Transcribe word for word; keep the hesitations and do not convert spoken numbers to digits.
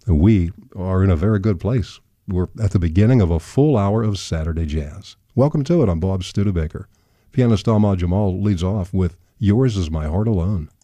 And we are in a very good place. We're at the beginning of a full hour of Saturday jazz. Welcome to it. I'm Bob Studebaker. Pianist Ahmad Jamal leads off with Yours Is My Heart Alone.